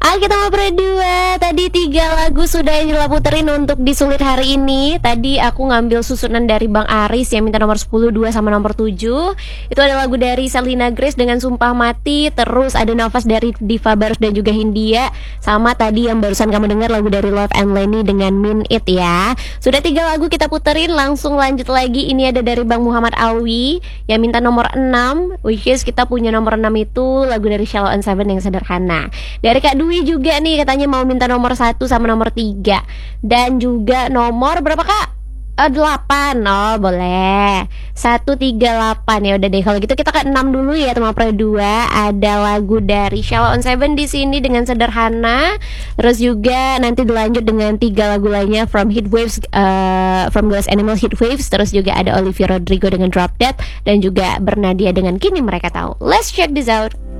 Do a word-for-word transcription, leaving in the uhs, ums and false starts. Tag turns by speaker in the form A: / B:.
A: Ah, kita mau berdua. Tadi tiga lagu sudah Angela puterin untuk di Sulit hari ini. Tadi aku ngambil susunan dari Bang Aris yang minta nomor sepuluh, dua sama nomor tujuh. Itu ada lagu dari Selena Grace dengan Sumpah Mati. Terus ada Nafas dari Diva Barus dan juga Hindia. Sama tadi yang barusan kamu dengar lagu dari Love and Lenny dengan Mean It ya. Sudah tiga lagu kita puterin, langsung lanjut lagi. Ini ada dari Bang Muhammad Alwi yang minta nomor enam, which is kita punya nomor enam itu lagu dari Shallow and Seven yang sederhana. Dari Kak Dwi juga nih katanya mau minta nomor satu sama nomor tiga. Dan juga nomor berapa Kak? Eh, delapan. Oh boleh satu tiga delapan. Ya udah deh kalau gitu kita ke enam dulu ya teman pro dua. Ada lagu dari Shallow and Seven di sini dengan sederhana. Terus juga nanti dilanjut dengan tiga lagu lainnya from Heatwaves, uh, from Glass Animals Heatwaves. Terus juga ada Olivia Rodrigo dengan Drop Dead dan juga Bernadia dengan Kini Mereka Tahu. Let's check this out.